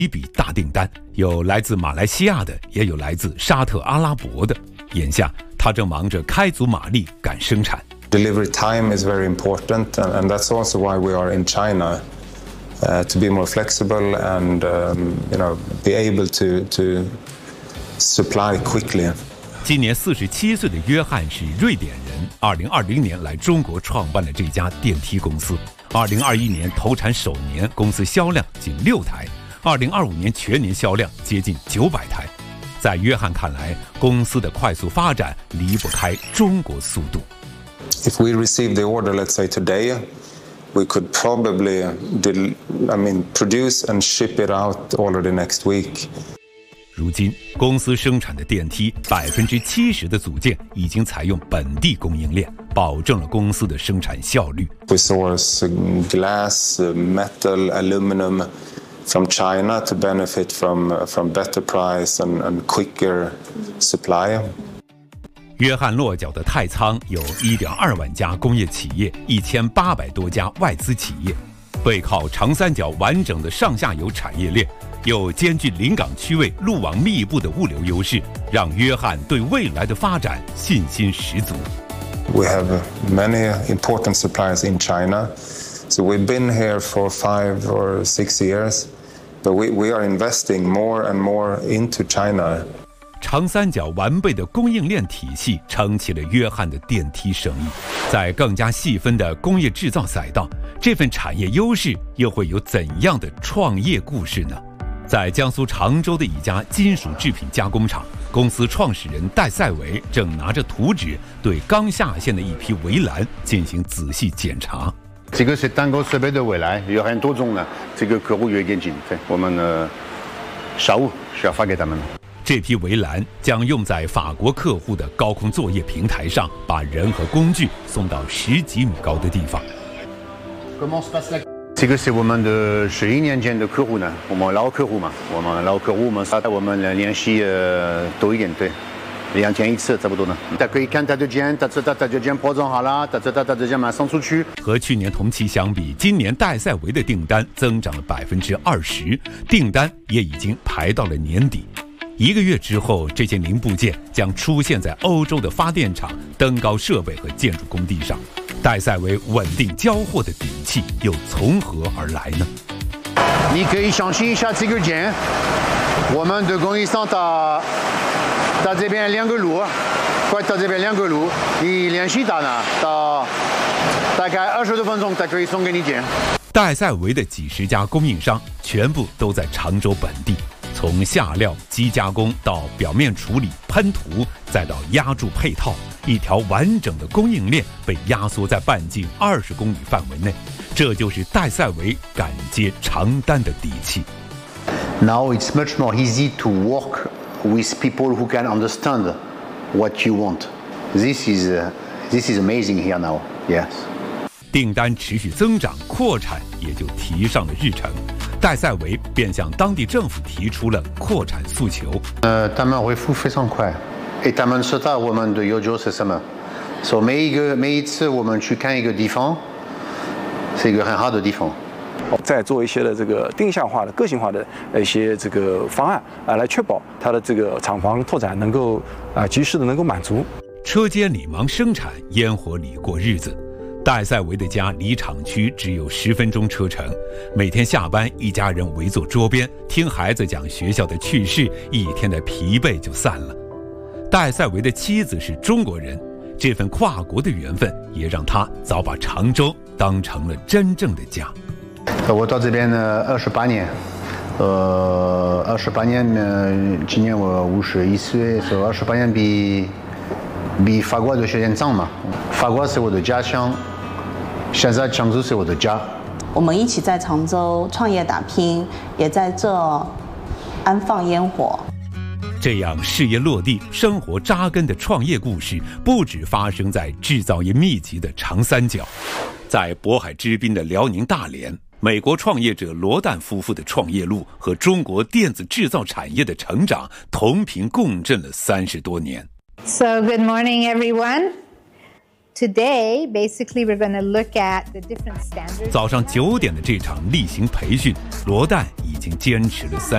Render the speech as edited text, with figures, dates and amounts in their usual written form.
一笔大订单，有来自马来西亚的，也有来自沙特阿拉伯的。眼下，他正忙着开足马力赶生产。 Delivery time is very important, and that's also why we are in China, to be more flexible and be able to supply quickly. 今年47岁的约翰是瑞典人，2020年来中国创办了这家电梯公司。2021年投产首年，公司销量仅6台，2025年全年销量接近900台。在约翰看来，公司的快速发展离不开中国速度。 If we receive the order, let's say today, we could probably produce and ship it out already next week. 如今，公司生产的电梯70%的组件已经采用本地供应链，保证了公司的生产效率。 We source glass, metal, aluminum from China to benefit from better price and quicker supply. 约翰落脚的太仓有1.2万家工业企业，1800多家外资企业，背靠长三角完整的上下游产业链。又兼具临港区位路网密布的物流优势，让约翰对未来的发展信心十足。 We have many important suppliers in China, so we've been here for 5 or 6 years, but we are investing more and more into China. 长三角完备的供应链体系撑起了约翰的电梯生意。在更加细分的工业制造赛道，这份产业优势又会有怎样的创业故事呢？在江苏常州的一家金属制品加工厂，公司创始人戴赛维正拿着图纸对刚下线的一批围栏进行仔细检查。 这个是单个设备的围栏，有很多种呢。这个客户有点紧，我们下午需要发给他们。 这批围栏将用在法国客户的高空作业平台上，把人和工具送到10几米高的地方。 这个是我们的11年前的客户呢，我们老客户嘛，我们联系多一点，对，2天一次差不多呢。他可以看他的件，他的件包装好了，他的件马上出去。 和去年同期相比，今年戴赛维的订单增长了20%，订单也已经排到了年底。1个月之后，这些零部件将出现在欧洲的发电厂、登高设备和建筑工地上。戴赛维稳定交货的底气又从何而来呢？ 你可以相信一下这个件，我们的供应商到这边2个路，快到这边2个路，你联系他呢，到大概20多分钟，他可以送给你件。 戴赛维的几10家供应商全部都在常州本地。从下料、机加工到表面处理、喷涂，再到压铸配套，一条完整的供应链被压缩在半径20公里范围内，这就是戴赛维敢接长单的底气。 Now it's much more easy to work with people who can understand what you want. This is amazing here now. Yes. 订单持续增长，扩产也就提上了日程。戴赛维便向当地政府提出了扩产诉求。 他们回复非常快，他们知道我们的要求是什么，所以每一次我们去看一个地方，是一个很好的地方。 再做一些的这个定向化的、个性化的一些这个方案来确保它的这个厂房拓展能够及时的能够满足。 车间里忙生产，烟火里过日子。戴赛维的家离厂区只有10分钟车程，每天下班，一家人围坐桌边，听孩子讲学校的趣事，一天的疲惫就散了。戴赛维的妻子是中国人，这份跨国的缘分也让他早把常州当成了真正的家。 我到这边呢28年，28年今年我51岁，所以28年比法国的时间长嘛。法国是我的家乡。现在常州是我的家， 我们一起在常州创业打拼，也在这安放烟火。 这样事业落地、生活扎根的创业故事，不只发生在制造业密集的长三角，在渤海之滨的辽宁大连，美国创业者罗旦夫妇的创业路和中国电子制造产业的成长同频共振了30多年。 So good morning, everyone. Today, basically, we're going to look at the different standards. 早上9点的这场例行培训，罗旦已经坚持了